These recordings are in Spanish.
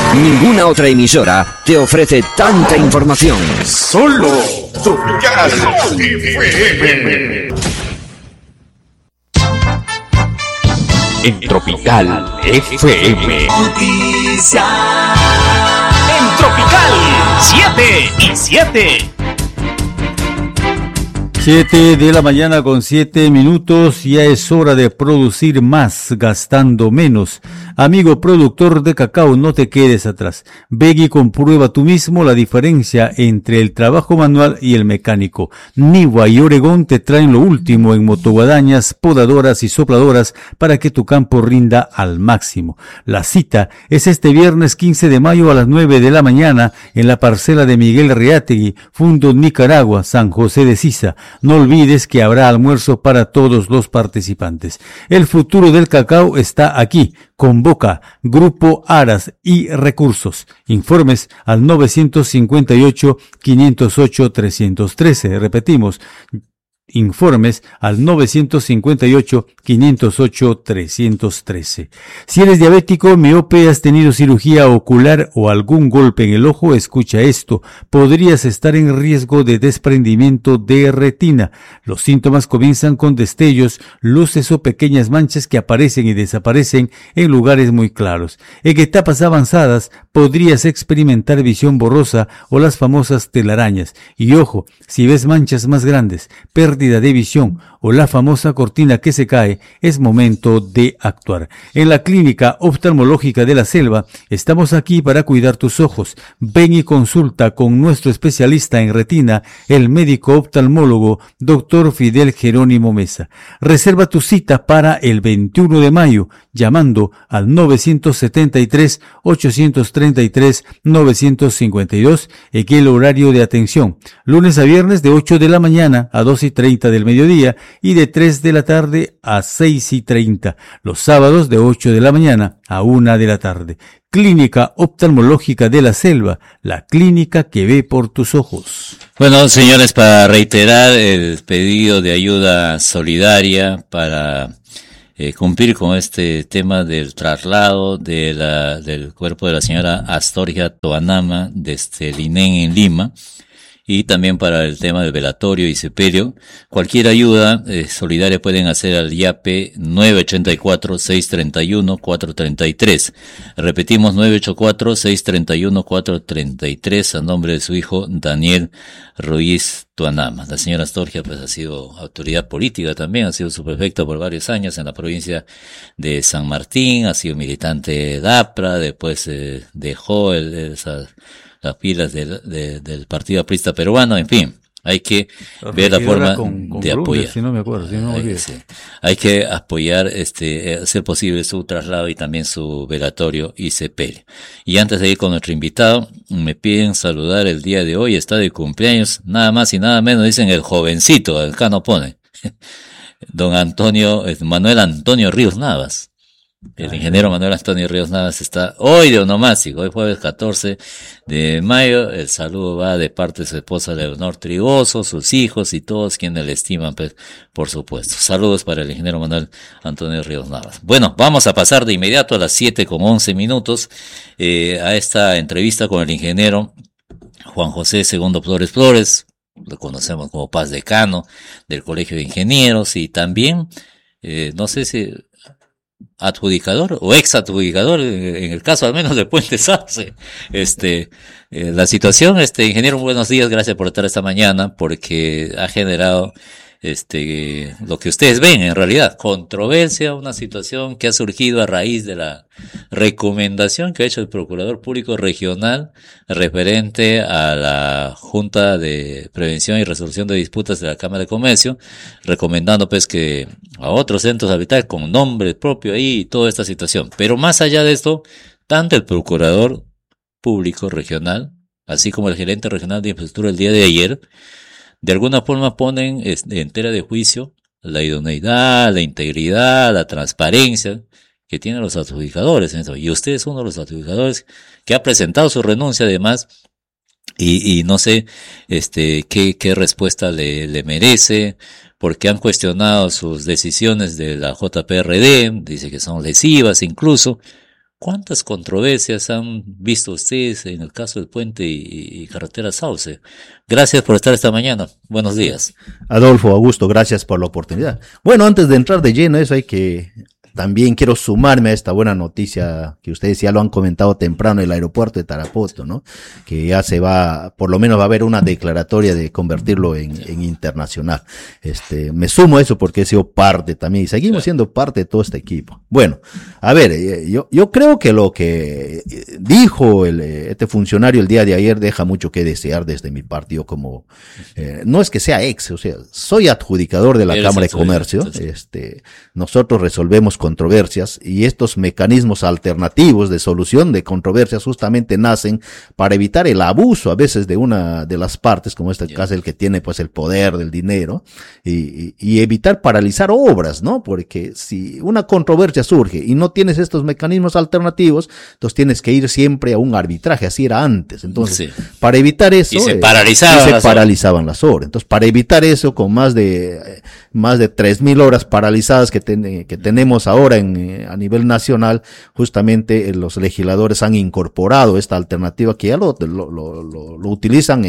Ninguna otra emisora te ofrece tanta información. Solo Tropical FM. En Tropical FM. Noticias. En Tropical 7:07. 7 de la mañana con 7 minutos, ya es hora de producir más, gastando menos. Amigo productor de cacao, no te quedes atrás. Ven y comprueba tú mismo la diferencia entre el trabajo manual y el mecánico. Niwa y Oregón te traen lo último en motoguadañas, podadoras y sopladoras para que tu campo rinda al máximo. La cita es este viernes 15 de mayo a las 9 de la mañana en la parcela de Miguel Reátegui, Fundo Nicaragua, San José de Sisa. No olvides que habrá almuerzo para todos los participantes. El futuro del cacao está aquí. Convoca Grupo Aras y Recursos. Informes al 958-508-313. Repetimos, informes al 958-508-313. Si eres diabético, miope, has tenido cirugía ocular o algún golpe en el ojo, escucha esto. Podrías estar en riesgo de desprendimiento de retina. Los síntomas comienzan con destellos, luces o pequeñas manchas que aparecen y desaparecen en lugares muy claros. En etapas avanzadas podrías experimentar visión borrosa o las famosas telarañas. Y ojo, si ves manchas más grandes, pérdida de visión o la famosa cortina que se cae, es momento de actuar. En la Clínica Oftalmológica de la Selva estamos aquí para cuidar tus ojos. Ven y consulta con nuestro especialista en retina, el médico oftalmólogo Dr. Fidel Jerónimo Mesa. Reserva tu cita para el 21 de mayo llamando al 973-833-952 en el horario de atención, lunes a viernes de 8 de la mañana a 2:30 del mediodía y de 3 de la tarde a 6:30, los sábados de 8 de la mañana a 1 de la tarde. Clínica Oftalmológica de la Selva, la clínica que ve por tus ojos. Bueno, señores, para reiterar el pedido de ayuda solidaria para cumplir con este tema del traslado del cuerpo de la señora Astorgia Toanama desde Linén en Lima, y también para el tema del velatorio y sepelio. Cualquier ayuda solidaria pueden hacer al YAPE 984-631-433. Repetimos, 984-631-433 a nombre de su hijo Daniel Ruiz Tuanama. La señora Astorgia pues ha sido autoridad política también, ha sido subprefecta por varios años en la provincia de San Martín, ha sido militante de DAPRA, después dejó las filas del Partido Aprista Peruano, en fin, hay que ver la forma de apoyar. Si no me acuerdo, si no me sí. Hay que apoyar, hacer posible su traslado y también su velatorio y sepelio. Y antes de ir con nuestro invitado, me piden saludar el día de hoy, está de cumpleaños, nada más y nada menos, dicen el jovencito, acá no pone, don Manuel Antonio Ríos Navas. El ingeniero Manuel Antonio Ríos Navas está hoy de onomástico, hoy jueves 14 de mayo. El saludo va de parte de su esposa Leonor Trigoso, sus hijos y todos quienes le estiman, pues, por supuesto. Saludos para el ingeniero Manuel Antonio Ríos Navas. Bueno, vamos a pasar de inmediato a las 7:11 a esta entrevista con el ingeniero Juan José Segundo Flores Flores, lo conocemos como Paz Decano del Colegio de Ingenieros, y también, no sé si adjudicador o ex adjudicador, en el caso al menos de Puente Sauce. La situación, ingeniero, buenos días, gracias por estar esta mañana, porque ha generado lo que ustedes ven en realidad, controversia, una situación que ha surgido a raíz de la recomendación que ha hecho el Procurador Público Regional referente a la Junta de Prevención y Resolución de Disputas de la Cámara de Comercio, recomendando pues que a otros centros habitables con nombre propio ahí y toda esta situación. Pero más allá de esto, tanto el Procurador Público Regional, así como el Gerente Regional de Infraestructura el día de ayer, de alguna forma ponen en tela de juicio la idoneidad, la integridad, la transparencia que tienen los adjudicadores en eso. Y usted es uno de los adjudicadores que ha presentado su renuncia además, y no sé qué respuesta le merece, porque han cuestionado sus decisiones de la JPRD, dice que son lesivas incluso. ¿Cuántas controversias han visto ustedes en el caso del puente y carretera Sauce? Gracias por estar esta mañana. Buenos días. Adolfo, Augusto, gracias por la oportunidad. Bueno, antes de entrar de lleno, también quiero sumarme a esta buena noticia que ustedes ya lo han comentado temprano, el aeropuerto de Tarapoto, ¿no? Que ya por lo menos va a haber una declaratoria de convertirlo en internacional. Me sumo a eso porque he sido parte también y seguimos siendo parte de todo este equipo. Bueno, a ver, yo creo que lo que dijo este funcionario el día de ayer deja mucho que desear desde mi partido como, no es que sea o sea, soy adjudicador de la Cámara de Comercio, nosotros resolvemos controversias y estos mecanismos alternativos de solución de controversias justamente nacen para evitar el abuso a veces de una de las partes, como este caso el que tiene pues el poder del dinero y evitar paralizar obras, ¿no? Porque si una controversia surge y no tienes estos mecanismos alternativos, entonces tienes que ir siempre a un arbitraje, así era antes. Entonces, para evitar eso, y se paralizaban las obras. Entonces, para evitar eso, con más de 3.000 horas paralizadas que tenemos ahora a nivel nacional, justamente los legisladores han incorporado esta alternativa que ya lo utilizan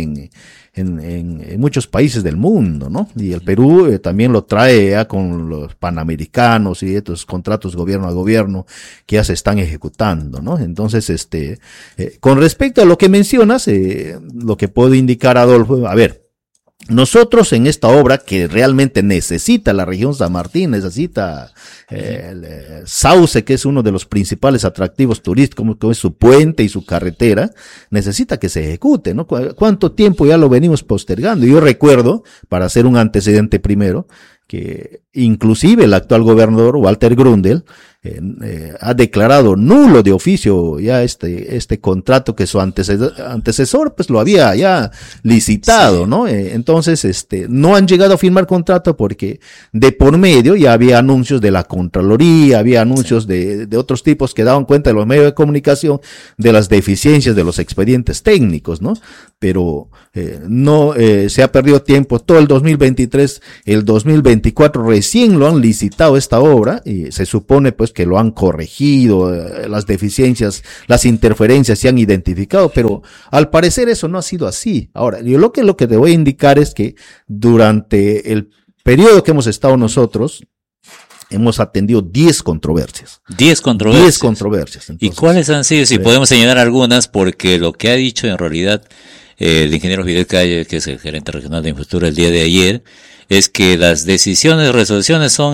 en muchos países del mundo, ¿no? Y el Perú también lo trae ya con los panamericanos y estos contratos gobierno a gobierno que ya se están ejecutando, ¿no? Entonces, con respecto a lo que mencionas, lo que puedo indicar, Adolfo, a ver, nosotros en esta obra que realmente necesita la región San Martín, necesita el Sauce, que es uno de los principales atractivos turísticos, como es su puente y su carretera, necesita que se ejecute, ¿no? ¿Cuánto tiempo ya lo venimos postergando? Yo recuerdo, para hacer un antecedente primero, que inclusive el actual gobernador Walter Gründel ha declarado nulo de oficio ya este contrato que su antecesor pues lo había ya licitado, ¿no? Entonces no han llegado a firmar contrato porque de por medio ya había anuncios de la Contraloría, había anuncios de otros tipos que daban cuenta de los medios de comunicación de las deficiencias de los expedientes técnicos, ¿no? Pero no se ha perdido tiempo todo el 2023, el 2024 recién lo han licitado esta obra y se supone pues que lo han corregido, las deficiencias, las interferencias se han identificado, pero al parecer eso no ha sido así. Ahora, yo lo que te voy a indicar es que durante el periodo que hemos estado nosotros, hemos atendido 10 controversias. 10 controversias. 10 controversias. Entonces, ¿y cuáles han sido? Si podemos señalar algunas, porque lo que ha dicho en realidad el ingeniero Fidel Calle, que es el gerente regional de infraestructura el día de ayer, es que las decisiones, resoluciones son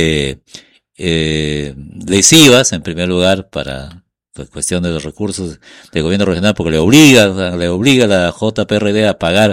lesivas, en primer lugar, para cuestión de los recursos del gobierno regional, porque le obliga a la JPRD a pagar,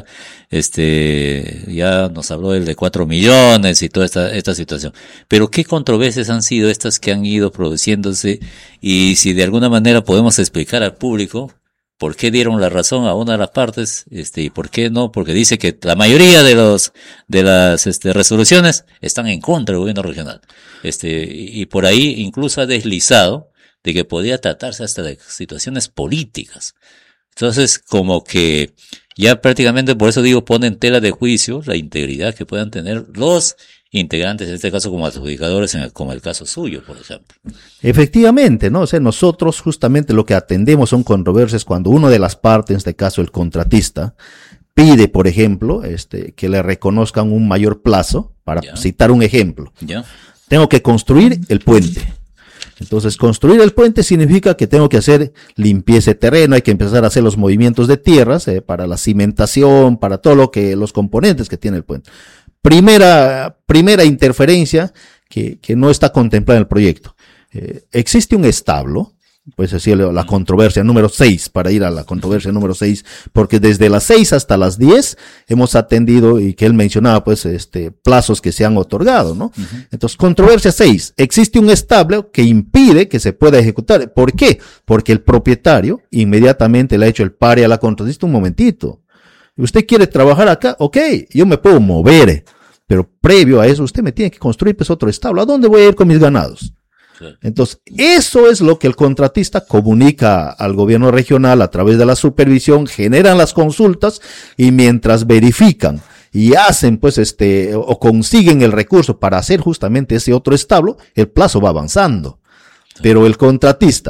ya nos habló el de 4 millones y toda esta situación. Pero ¿qué controversias han sido estas que han ido produciéndose? Y si de alguna manera podemos explicar al público por qué dieron la razón a una de las partes, y por qué no, porque dice que la mayoría de las resoluciones están en contra del gobierno regional. Y por ahí incluso ha deslizado de que podía tratarse hasta de situaciones políticas. Entonces, como que ya prácticamente, por eso digo, pone en tela de juicio la integridad que puedan tener los integrantes, en este caso como adjudicadores, como el caso suyo, por ejemplo. Efectivamente, ¿no? O sea, nosotros justamente lo que atendemos son controversias cuando uno de las partes, en este caso el contratista, pide, por ejemplo, que le reconozcan un mayor plazo, para citar un ejemplo. Tengo que construir el puente. Entonces, construir el puente significa que tengo que hacer limpieza de terreno, hay que empezar a hacer los movimientos de tierras, para la cimentación, para todo los componentes que tiene el puente. Primera interferencia que no está contemplada en el proyecto. Existe un establo, pues así la controversia número 6, para ir a la controversia número 6, porque desde las 6 hasta las 10 hemos atendido, y que él mencionaba, pues, plazos que se han otorgado, ¿no? Entonces, controversia 6, existe un establo que impide que se pueda ejecutar. ¿Por qué? Porque el propietario inmediatamente le ha hecho el pare a la contratista. Un momentito, ¿usted quiere trabajar acá? Ok, yo me puedo mover, pero previo a eso usted me tiene que construir pues otro establo. ¿A dónde voy a ir con mis ganados? Entonces, eso es lo que el contratista comunica al gobierno regional a través de la supervisión, generan las consultas y mientras verifican y hacen pues o consiguen el recurso para hacer justamente ese otro establo, el plazo va avanzando. Pero el contratista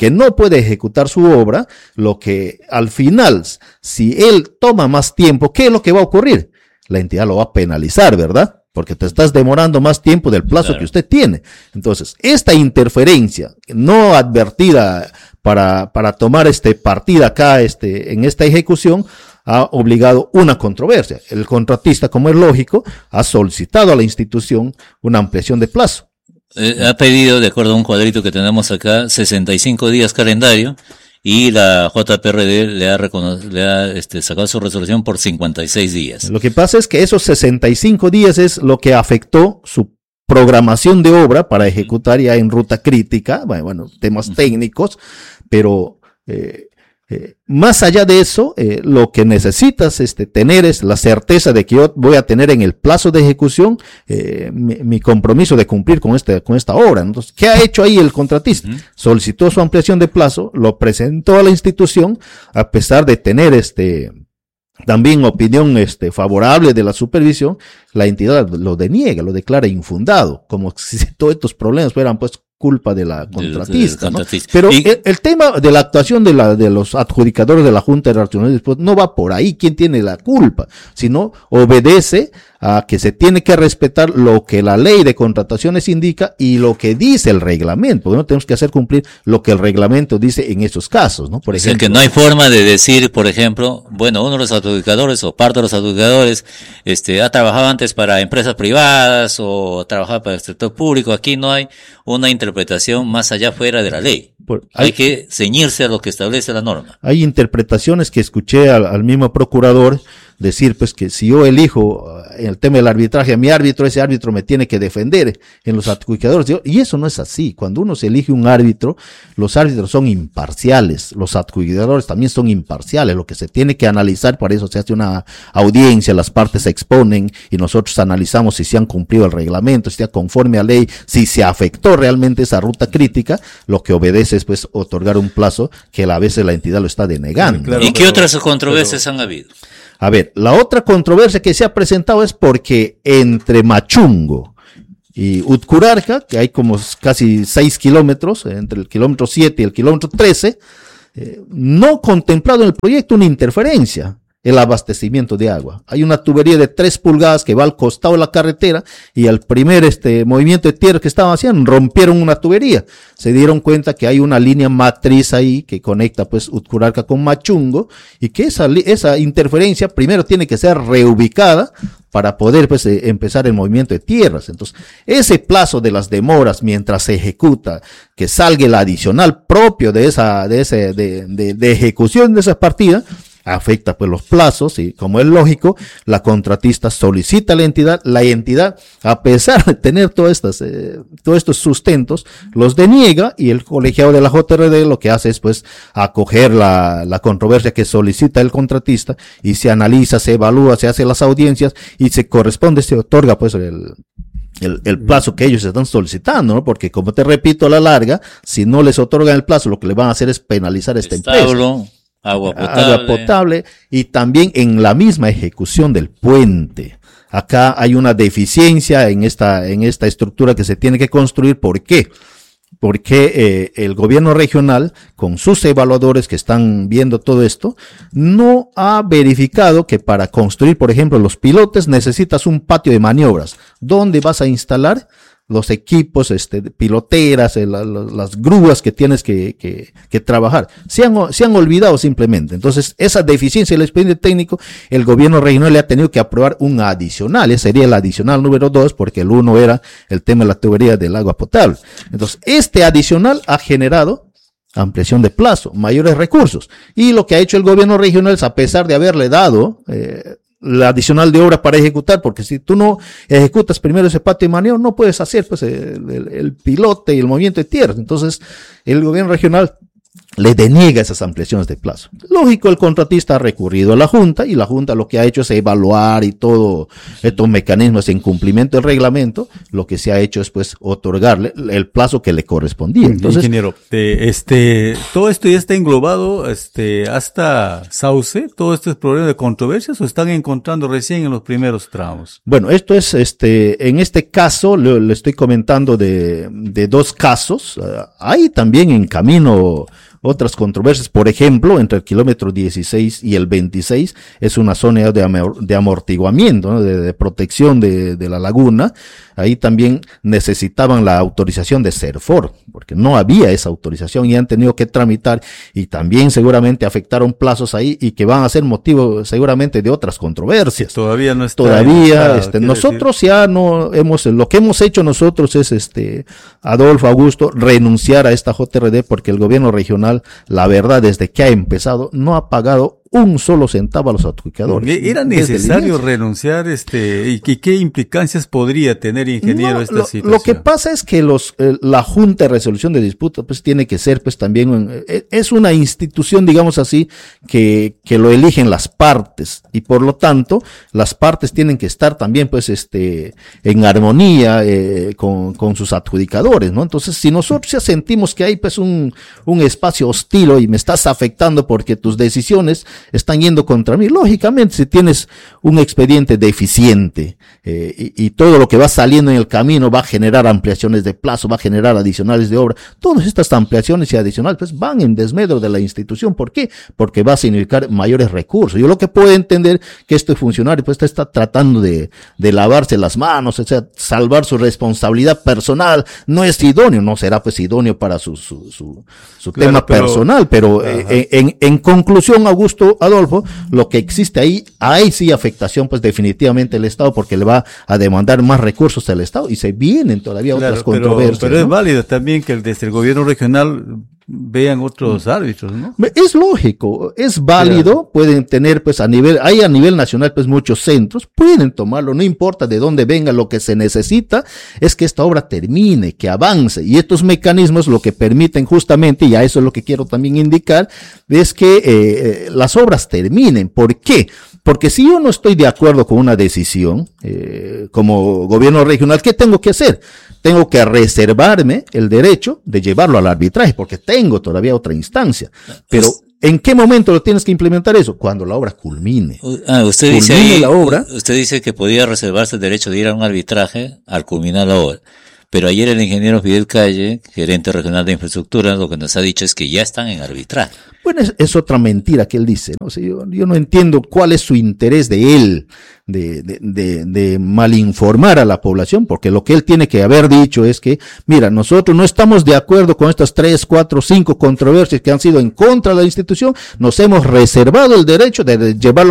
que no puede ejecutar su obra, lo que al final, si él toma más tiempo, ¿qué es lo que va a ocurrir? La entidad lo va a penalizar, ¿verdad? Porque te estás demorando más tiempo del plazo que usted tiene. Entonces, esta interferencia no advertida para tomar partida acá, en esta ejecución, ha obligado una controversia. El contratista, como es lógico, ha solicitado a la institución una ampliación de plazo. Ha pedido, de acuerdo a un cuadrito que tenemos acá, 65 días calendario, y la JPRD le ha sacado su resolución por 56 días. Lo que pasa es que esos 65 días es lo que afectó su programación de obra para ejecutar ya en ruta crítica, bueno, temas técnicos, pero más allá de eso, lo que necesitas tener es la certeza de que yo voy a tener en el plazo de ejecución mi compromiso de cumplir con esta obra. Entonces, ¿qué ha hecho ahí el contratista? Solicitó su ampliación de plazo, lo presentó a la institución, a pesar de tener también opinión favorable de la supervisión, la entidad lo deniega, lo declara infundado, como si todos estos problemas fueran pues culpa de la contratista, ¿no? Pero el tema de la actuación de los adjudicadores de la Junta de Racionales pues, no va por ahí quién tiene la culpa, sino obedece a que se tiene que respetar lo que la ley de contrataciones indica y lo que dice el reglamento, porque no tenemos que hacer cumplir lo que el reglamento dice en esos casos, ¿no? Por ejemplo, que no hay forma de decir, por ejemplo, bueno, uno de los adjudicadores o parte de los adjudicadores ha trabajado antes para empresas privadas o trabajaba para el sector público. Aquí no hay una interpretación más allá fuera de la ley. Hay que ceñirse a lo que establece la norma. Hay interpretaciones que escuché al mismo procurador decir pues que si yo elijo en el tema del arbitraje a mi árbitro, ese árbitro me tiene que defender en los adjudicadores, y eso no es así. Cuando uno se elige un árbitro, los árbitros son imparciales, los adjudicadores también son imparciales. Lo que se tiene que analizar, para eso se hace una audiencia, las partes se exponen y nosotros analizamos si se han cumplido el reglamento, si está conforme a ley, si se afectó realmente esa ruta crítica. Lo que obedece es pues otorgar un plazo que a veces la entidad lo está denegando. Claro, ¿y qué otras controversias han habido? A ver, la otra controversia que se ha presentado es porque entre Machungo y Utcurarca, que hay como casi 6 kilómetros, entre el kilómetro 7 y el kilómetro 13, no contemplado en el proyecto una interferencia, el abastecimiento de agua. Hay una tubería de 3 pulgadas que va al costado de la carretera y al primer movimiento de tierra que estaban haciendo, rompieron una tubería. Se dieron cuenta que hay una línea matriz ahí que conecta pues Utcurarca con Machungo y que esa interferencia primero tiene que ser reubicada para poder pues empezar el movimiento de tierras. Entonces, ese plazo de las demoras mientras se ejecuta, que salga el adicional propio de ejecución de esa partida, afecta pues los plazos y, como es lógico, la contratista solicita a la entidad, a pesar de tener todos estos sustentos, los deniega, y el colegiado de la JRD lo que hace es pues acoger la controversia que solicita el contratista y se analiza, se evalúa, se hace las audiencias y se otorga pues el plazo que ellos están solicitando, ¿no? Porque, como te repito, a la larga, si no les otorgan el plazo, lo que le van a hacer es penalizar a esta empresa. Agua potable, y también en la misma ejecución del puente. Acá hay una deficiencia en esta estructura que se tiene que construir. ¿Por qué? Porque el gobierno regional, con sus evaluadores que están viendo todo esto, no ha verificado que para construir, por ejemplo, los pilotes necesitas un patio de maniobras, donde vas a instalar los equipos, piloteras, las grúas que tienes que trabajar. Se han olvidado simplemente. Entonces, esa deficiencia del expediente técnico, el gobierno regional le ha tenido que aprobar un adicional. Ese sería el adicional número 2, porque el 1 era el tema de la tubería del agua potable. Entonces, este adicional ha generado ampliación de plazo, mayores recursos. Y lo que ha hecho el gobierno regional es, a pesar de haberle dado la adicional de obra para ejecutar, porque si tú no ejecutas primero ese patio de maniobra, no puedes hacer pues el pilote y el movimiento de tierra. Entonces, el gobierno regional le deniega esas ampliaciones de plazo. Lógico, el contratista ha recurrido a la Junta y la Junta lo que ha hecho es evaluar y todo estos mecanismos en cumplimiento del reglamento, lo que se ha hecho es pues otorgarle el plazo que le correspondía. Entonces, ingeniero, todo esto ya está englobado hasta Sauce, todo este problema de controversias, o están encontrando recién en los primeros tramos. Bueno, esto es en este caso le estoy comentando de dos casos. Hay también en camino otras controversias, por ejemplo, entre el kilómetro 16 y el 26 es una zona de amortiguamiento, ¿no? de protección de la laguna. Ahí también necesitaban la autorización de Serfor, porque no había esa autorización y han tenido que tramitar, y también seguramente afectaron plazos ahí y que van a ser motivo seguramente de otras controversias. Todavía no está. Nosotros ya no lo que hemos hecho nosotros es Adolfo, Augusto, renunciar a esta JRD, porque el gobierno regional, la verdad, desde que ha empezado, no ha pagado un solo centavo a los adjudicadores. ¿Era necesario renunciar? ¿Y qué implicancias podría tener, ingeniero, esta situación? Lo que pasa es que la Junta de Resolución de Disputas pues tiene que ser pues también, es una institución, digamos así, que lo eligen las partes, y por lo tanto las partes tienen que estar también pues en armonía con sus adjudicadores, ¿no? Entonces, si nosotros ya sentimos que hay pues un espacio hostil y me estás afectando porque tus decisiones están yendo contra mí, lógicamente, si tienes un expediente deficiente y todo lo que va saliendo en el camino va a generar ampliaciones de plazo, va a generar adicionales de obra, todas estas ampliaciones y adicionales pues van en desmedro de la institución. ¿Por qué? Porque va a significar mayores recursos. Yo lo que puedo entender que este funcionario pues está tratando de lavarse las manos, o sea, salvar su responsabilidad personal, no es idóneo, no será pues idóneo para su claro, tema personal, pero en conclusión, Augusto, Adolfo, lo que existe ahí, hay sí afectación pues definitivamente el Estado, porque le va a demandar más recursos al Estado y se vienen todavía otras controversias. Pero ¿no? Es válido también que desde el gobierno regional vean otros árbitros, ¿no? Es lógico, es válido, claro. Pueden tener pues a nivel nacional pues muchos centros, pueden tomarlo, no importa de dónde venga, lo que se necesita es que esta obra termine, que avance, y estos mecanismos lo que permiten justamente, y a eso es lo que quiero también indicar, es que las obras terminen. ¿Por qué? Porque si yo no estoy de acuerdo con una decisión, como gobierno regional, ¿qué tengo que hacer? Tengo que reservarme el derecho de llevarlo al arbitraje, porque tengo todavía otra instancia. Pero, ¿en qué momento lo tienes que implementar eso? Cuando la obra culmine. Usted dice ahí, la obra. Usted dice que podía reservarse el derecho de ir a un arbitraje al culminar la obra. Pero ayer el ingeniero Fidel Calle, gerente regional de infraestructura, lo que nos ha dicho es que ya están en arbitraje. Bueno, es otra mentira que él dice, ¿no? O sea, yo no entiendo cuál es su interés de él, de malinformar a la población, porque lo que él tiene que haber dicho es que, mira, nosotros no estamos de acuerdo con estas 3, 4, 5 controversias que han sido en contra de la institución, nos hemos reservado el derecho de llevarlo